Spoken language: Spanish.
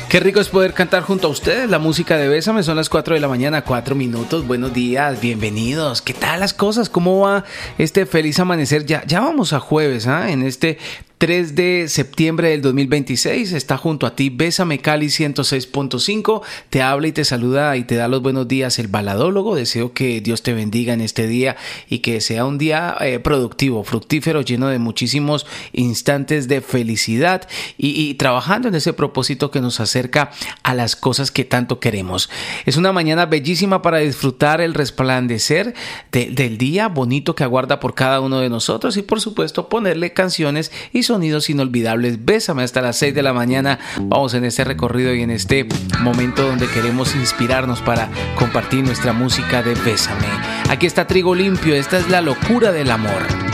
Qué rico es poder cantar junto a ustedes la música de Bésame. Son las 4 de la mañana, 4 minutos. Buenos días, bienvenidos. ¿Qué tal las cosas? ¿Cómo va este feliz amanecer? Ya vamos a jueves, en este 3 de septiembre del 2026. Está junto a ti Bésame Cali 106.5. Te habla y te saluda y te da los buenos días el baladólogo. Deseo que Dios te bendiga en este día y que sea un día productivo, fructífero, lleno de muchísimos instantes de felicidad y trabajando en ese propósito que nos acerca a las cosas que tanto queremos. Es una mañana bellísima para disfrutar el resplandecer del día bonito que aguarda por cada uno de nosotros y por supuesto ponerle canciones y sonidos inolvidables. Bésame hasta las 6 de la mañana. Vamos en este recorrido y en este momento donde queremos inspirarnos para compartir nuestra música de Bésame. Aquí está Trigo Limpio. Esta es la locura del amor.